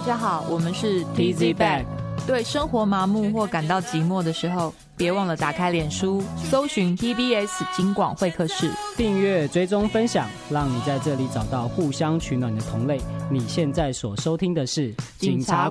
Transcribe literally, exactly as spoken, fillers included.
家好，我们是 T Z Bag。 对生活麻木或感到寂寞的时候，别忘了打开脸书，搜寻 T B S 警广会客室， 订阅、追踪、分享，让你在这里找到互相取暖的同类。你现在所收听的是警察